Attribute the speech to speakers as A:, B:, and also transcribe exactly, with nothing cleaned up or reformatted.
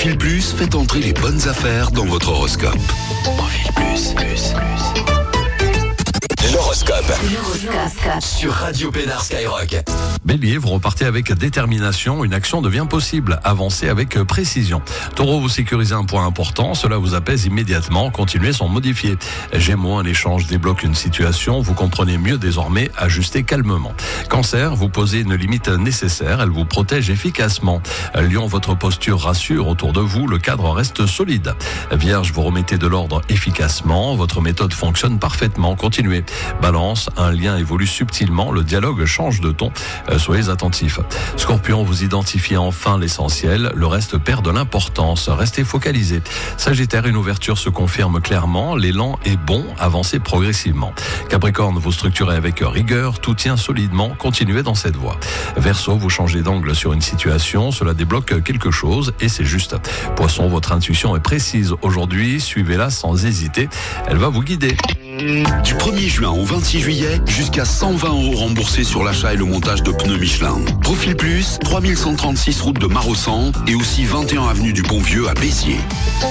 A: Profil Plus, faites entrer les bonnes affaires dans votre horoscope. Profil Plus, plus, plus. L'horoscope. L'horoscope. Sur Radio Pénard Skyrock.
B: Bélier, vous repartez avec détermination, une action devient possible. Avancez avec précision. Taureau, vous sécurisez un point important, cela vous apaise immédiatement, continuez sans modifier. Gémeaux, un échange débloque une situation, vous comprenez mieux désormais, ajustez calmement. Cancer, vous posez une limite nécessaire, elle vous protège efficacement. Lion, votre posture rassure autour de vous, le cadre reste solide. Vierge, vous remettez de l'ordre efficacement, votre méthode fonctionne parfaitement, continuez. Balance, un lien évolue subtilement, le dialogue change de ton, soyez attentifs. Scorpion, vous identifiez enfin l'essentiel, le reste perd de l'importance, restez focalisés. Sagittaire, une ouverture se confirme clairement, l'élan est bon, avancez progressivement. Capricorne, vous structurez avec rigueur, tout tient solidement, continuez dans cette voie. Verseau, vous changez d'angle sur une situation, cela débloque quelque chose et c'est juste. Poisson, votre intuition est précise aujourd'hui, suivez-la sans hésiter, elle va vous guider.
A: Du premier juin au vingt-six juillet, jusqu'à cent vingt euros remboursés sur l'achat et le montage de pneus Michelin. Profil Plus, trois mille cent trente-six route de Marossan et aussi vingt et un avenue du Pont-Vieux à Béziers.